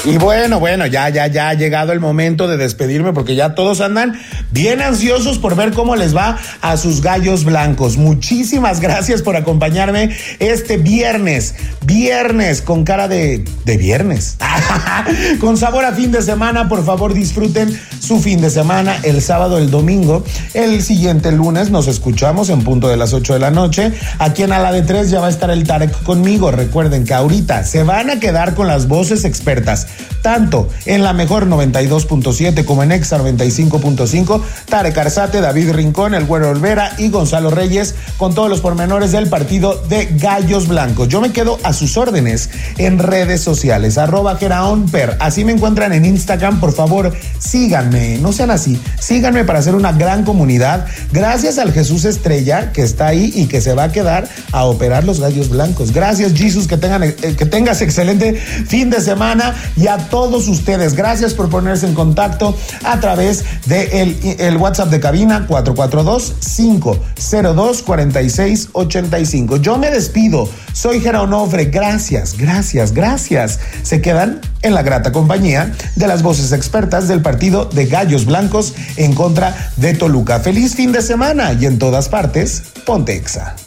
Y bueno, ya ha llegado el momento de despedirme porque ya todos andan bien ansiosos por ver cómo les va a sus gallos blancos. Muchísimas gracias por acompañarme este viernes con cara de viernes, con sabor a fin de semana. Por favor, disfruten su fin de semana, el sábado, el domingo. El siguiente lunes nos escuchamos en punto de las 8 de la noche. Aquí en A la de 3 ya va a estar el Tarek conmigo. Recuerden que ahorita se van a quedar con las voces expertas, tanto en la mejor 92.7 como en Exa 95.5, Tarek Arzate, David Rincón, el Güero Olvera y Gonzalo Reyes, con todos los pormenores del partido de Gallos Blancos. Yo me quedo a sus órdenes en redes sociales, @Geraonper. Así me encuentran en Instagram. Por favor, síganme, no sean así, síganme para hacer una gran comunidad. Gracias al Jesús Estrella que está ahí y que se va a quedar a operar los Gallos Blancos. Gracias, Jesús, que tengas excelente fin de semana. Y a todos ustedes, gracias por ponerse en contacto a través de el WhatsApp de cabina 442-502-4685. Yo me despido, soy Gera Onofre. Gracias. Se quedan en la grata compañía de las voces expertas del partido de Gallos Blancos en contra de Toluca. Feliz fin de semana y en todas partes, ponte Exa.